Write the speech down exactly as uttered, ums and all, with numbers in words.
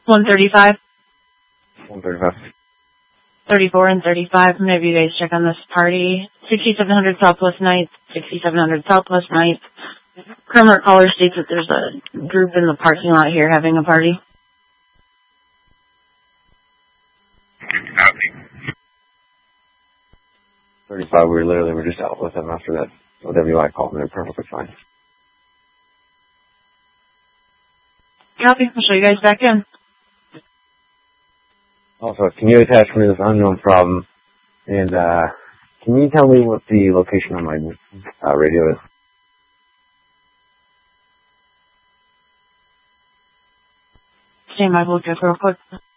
one thirty-five. one thirty-five. thirty-four and thirty-five. I'm going to have you guys check on this party. sixty-seven hundred Southwest Ninth, sixty-seven hundred Southwest Ninth. Criminal caller states that there's a group in the parking lot here having a party. thirty-five, we were literally were just out with them after that. O W I called and they're perfectly fine. Copy. I'll show you guys back in. Also, can you attach me to this unknown problem? And, uh, can you tell me what the location on my uh, radio is? Stand by, we'll check real quick.